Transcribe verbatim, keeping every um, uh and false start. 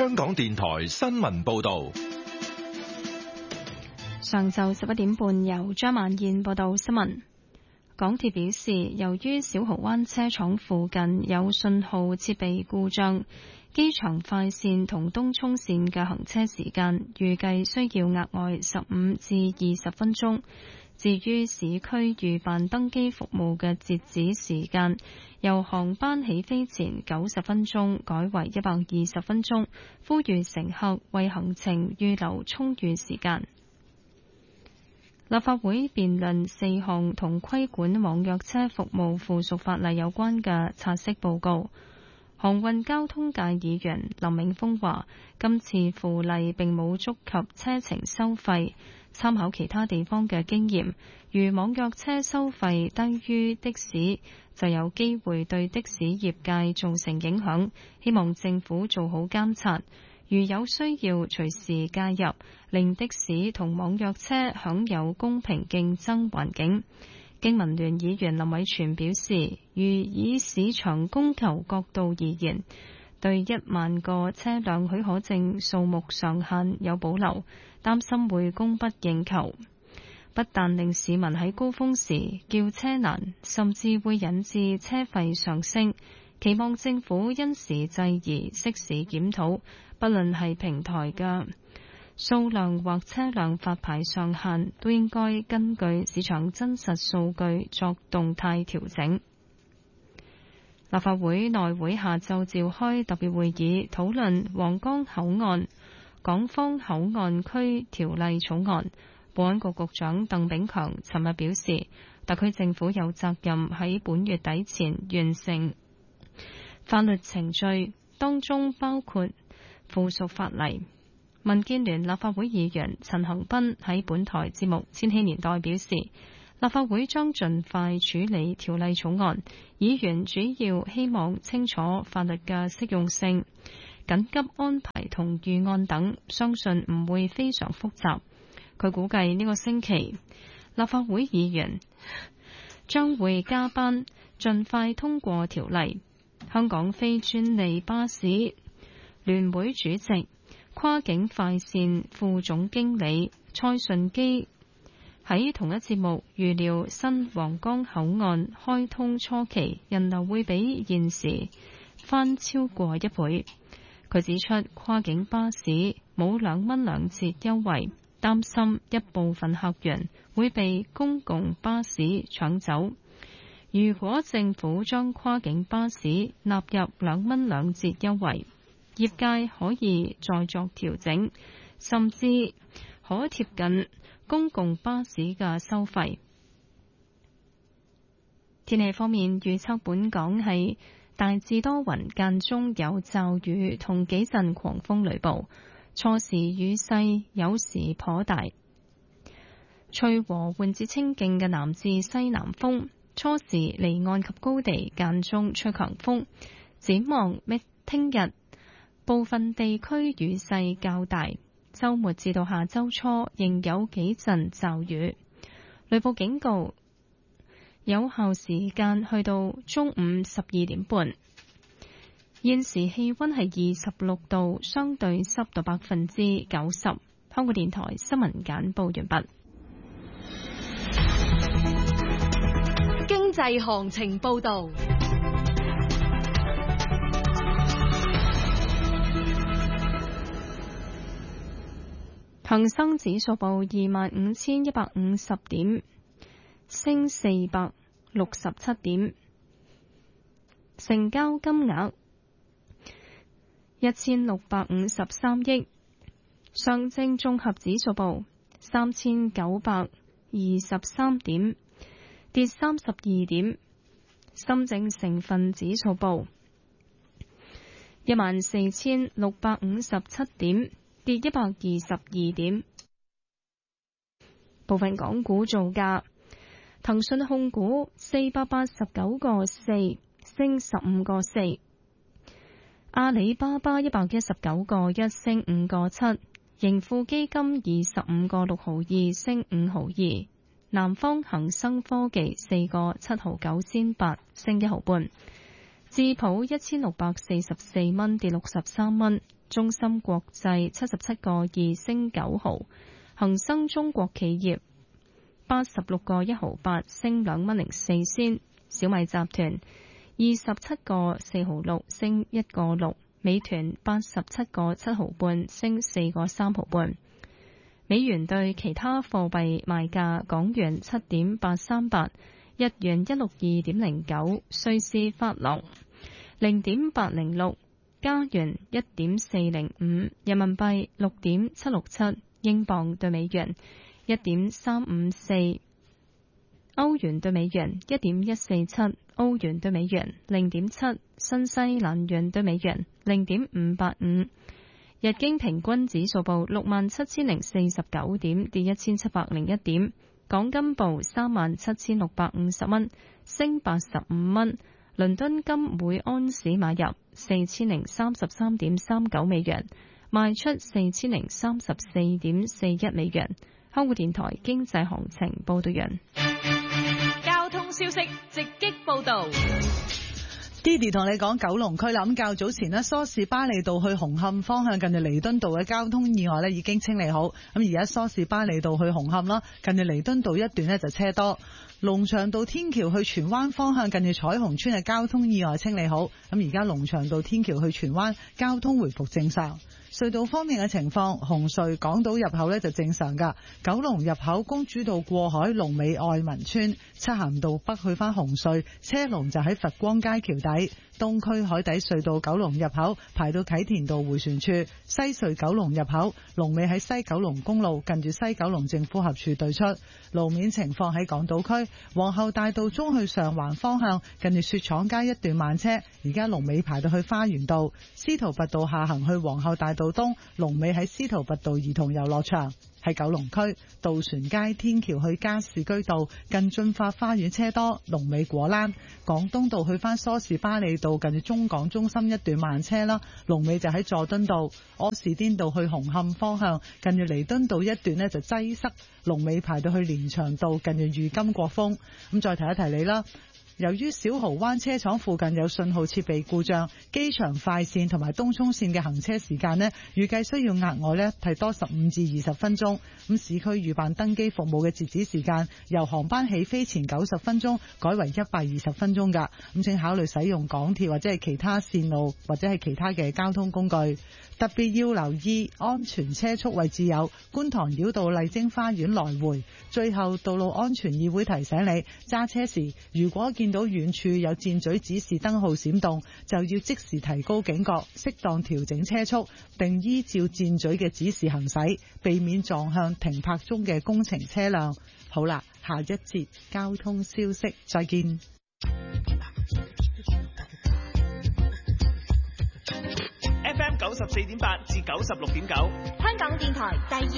香港電台新聞報道。 上晝十一點半，由張曼燕報道新聞。港鐵表示，由於小蠔灣車廠附近有信號設備故障，機場快線同東涌線嘅行車時間預計需要額外十五至二十分鐘。至於市區預辦登機服務嘅截止時間，由航班起飛前九十分鐘改為一百二十分鐘，呼籲乘客為行程預留充裕時間。立法會辯論四項同規管網約車服務附屬法例有關嘅察悉報告。航運交通界議員林永峰話：今次附例並冇觸及車程收費，參考其他地方嘅經驗，如網約車收費低於的士，就有機會對的士業界造成影響。希望政府做好監察，如有需要隨時介入，令的士同網約車享有公平競爭環境。經民聯議員林偉全表示，如以市場供求角度而言，對一萬個車輛許可證數目上限有保留，擔心會供不應求，不但令市民喺高峰時叫車難，甚至會引致車費上升。期望政府因時制宜，適時檢討，不論係平台嘅數量或車輛發牌上限，都應該根據市場真實數據作動態調整。立法會內會下晝召開特別會議，討論皇崗口岸港方口岸區條例草案。保安局局長鄧炳強尋日表示，特區政府有責任喺本月底前完成法律程序，當中包括附屬法例。民建聯立法會議員陳恒鑌喺本台節目《千禧年代》表示，立法會將盡快處理條例草案，議員主要希望清楚法律嘅適用性、緊急安排同預案等，相信唔會非常複雜。佢估計呢個星期立法會議員將會加班，盡快通過條例。香港非專利巴士聯會主席、跨境快線副總經理蔡順基喺同一節目預料，新皇崗口岸開通初期人流會比現時翻超過一倍。佢指出，跨境巴士冇兩蚊兩折優惠，擔心一部分客源會被公共巴士搶走。如果政府將跨境巴士納入兩蚊兩折優惠，業界可以再作調整，甚至可貼近公共巴士嘅收費。天氣方面，預測本港係大致多雲，間中有驟雨同幾陣狂風雷暴，初時雨勢有時頗大，吹和緩至清勁嘅南至西南風，初時離岸及高地間中吹強風。展望聽日部分地區雨勢較大，週末至到下週初仍有幾陣驟雨，雷暴警告有效時間去到中午十二點半。現時氣溫係二十六度，相對濕度百分之九十。香港電台新聞簡報完畢。 經濟行情報道。 恒生指數報二萬五千一百五十點，升四百六十七點，成交金額一千六百五十三億。上證綜合指數報三千九百二十三點，跌三十二點。深證成分指數報一萬四千六百五十七點，跌一百二十二點。部分港股造價：騰訊控股四百八十九個四，升十五個四；阿里巴巴一百一十九個一，升五個七；盈富基金二十五個六毫二，升五毫二；南方恒生科技四個七毫九仙八，升一毫半；智普一千六百四十四蚊，跌六十三蚊。 中芯國際七十七個二升九毫，恒生中國企業八十六個一毫八升兩蚊零四仙，小米集團二十七個四毫六升一個六，美團八十七個七毫半升四個三毫半。美元對其他貨幣賣價：港元七點八三八，日元一六二點零九，瑞士法郎零點八零六，加元一點四零五，人民幣六點七六七，英鎊對美元一點三五四，歐元對美元一點一四七，歐元對美元零點七，新西蘭元對美元零點五八五。日經平均指數報六萬七千零四十九點，跌一千七百零一點。港金報三萬七千六百五十蚊，升八十五蚊。倫敦金每安士買入四千零三十三點三九美元，賣出四千零三十四點四一美元。香港電台經濟行情報道完。 交通消息直擊報道。 Didi 同你講九龍區啦，咁較早前呢，梳士巴利道去紅磡方向近住彌敦道嘅交通意外呢已經清理好，咁而家梳士巴利道去紅磡啦，近住彌敦道一段呢就車多。龍翔道天橋去荃灣方向近住彩虹村嘅交通意外清理好，咁而家龍翔道天橋去荃灣交通回復正常。隧道方面嘅情況，紅隧港島入口呢就正常噶，九龍入口公主道過海龍尾愛民村，漆咸道北去返紅隧車龍就喺佛光街橋底，東區海底隧道九龍入口排到啟田道迴旋處，西隧九龍入口龍尾喺西九龍公路近住西九龍政府合署對出。路面情況喺港島區皇后大道中去上環方向近住雪廠街一段慢車，而家龍尾排到去花園道，司徒拔道下行去皇后大道東龍尾喺司徒拔道兒童遊樂場。喺九龍區渡船街天橋去加士居道近駿發花園車多，龍尾果欄。廣東道去返梳士巴利道近住中港中心一段慢車啦，龍尾就喺佐敦道。柯士甸道去紅磡方向近住彌敦道一段呢就擠塞，龍尾排到去連翔道近住裕金國峰。咁再提一提你啦，由於小蠔灣車廠附近有信號設備故障，機場快線同埋東涌線嘅行車時間呢預計需要額外呢提多十五至二十分鐘。咁市區預辦登機服務嘅截止時間由航班起飛前九十分鐘改為一百二十分鐘㗎。咁請考慮使用港鐵或者係其他線路或者係其他嘅交通工具。特別要留意安全車速位置有觀塘繞道麗晶花園來回。最後，道路安全議會提醒你，揸車時如果見到遠處有箭嘴指示燈號閃動，就要即時提高警覺，適當調整車速，並依照箭嘴嘅指示行駛，避免撞向停泊中嘅工程車輛。好啦，下一節交通消息，再見。 F M 九十四點八至九十六點九， 香港電台第二。